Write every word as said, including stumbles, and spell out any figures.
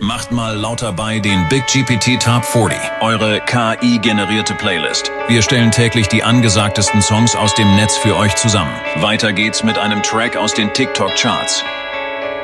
Macht mal lauter bei den Big G P T Top vierzig, eure K I-generierte Playlist. Wir stellen täglich die angesagtesten Songs aus dem Netz für euch zusammen. Weiter geht's mit einem Track aus den TikTok-Charts.